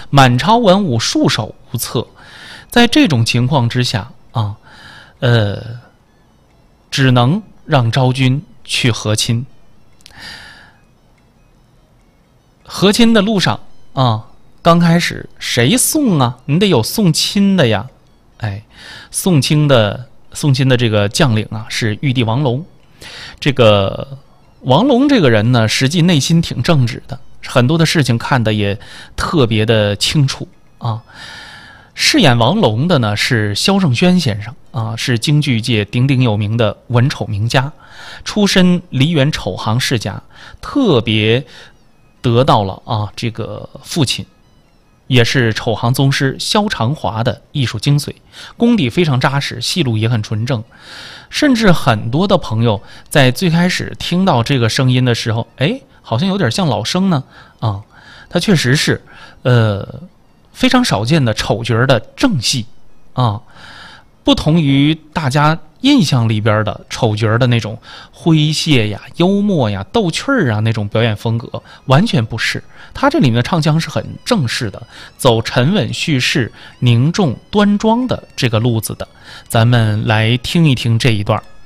满朝文武束手无策。在这种情况之下啊，只能让昭君去和亲。和亲的路上啊，刚开始谁送啊？你得有送亲的呀。哎，送亲的这个将领啊，是玉帝王龙。这个王龙这个人呢，实际内心挺正直的，很多的事情看得也特别的清楚啊。饰演王龙的呢是萧胜轩先生啊，是京剧界鼎鼎有名的文丑名家，出身梨园丑行世家，特别得到了这个父亲也是丑行宗师萧长华的艺术精髓，功底非常扎实，戏路也很纯正。甚至很多的朋友在最开始听到这个声音的时候，好像有点像老生呢他确实是非常少见的丑角的正戏不同于大家印象里边的丑角的那种诙谐呀、幽默呀、逗趣儿啊那种表演风格，完全不是。他这里面的唱腔是很正式的，走沉稳叙事、凝重端庄的这个路子的。咱们来听一听这一段。